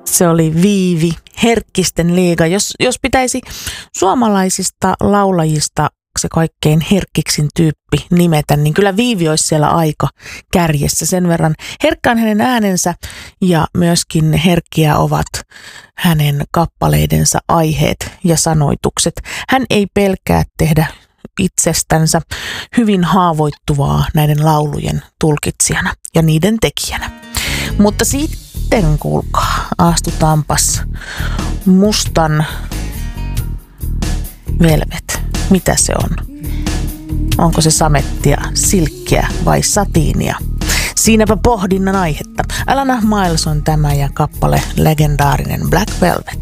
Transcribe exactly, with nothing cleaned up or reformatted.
Se oli Viivi, Herkkisten liiga. Jos, jos pitäisi suomalaisista laulajista se kaikkein herkkiksin tyyppi nimetä, niin kyllä Viivi olisi siellä aika kärjessä. Sen verran herkkä on hänen äänensä ja myöskin herkkiä ovat hänen kappaleidensa aiheet ja sanoitukset. Hän ei pelkää tehdä itsestänsä hyvin haavoittuvaa näiden laulujen tulkitsijana ja niiden tekijänä. Mutta sitten kuulkaa, astutaanpas mustan Velvet. Mitä se on? Onko se samettia, silkkiä vai satiinia? Siinäpä pohdinnan aihetta. Alana Miles on tämä ja kappale legendaarinen Black Velvet.